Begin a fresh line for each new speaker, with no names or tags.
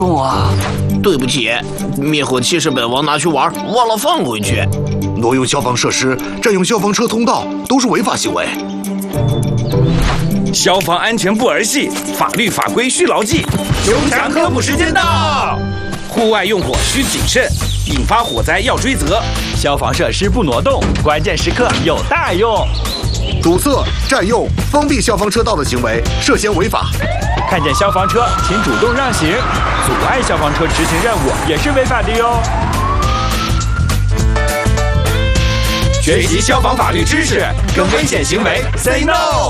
哇，对不起，灭火器是本王拿去玩，忘了放回去。
挪用消防设施、占用消防车通道都是违法行为。
消防安全不儿戏，法律法规需牢记。凶强科普时间到！户外用火需谨慎，引发火灾要追责。
消防设施不挪动，关键时刻有大用。
堵塞、占用、封闭消防车道的行为涉嫌违法。
看见消防车，请主动让行，阻碍消防车执行任务也是违法的哟。
学习消防法律知识，跟危险行为 say no。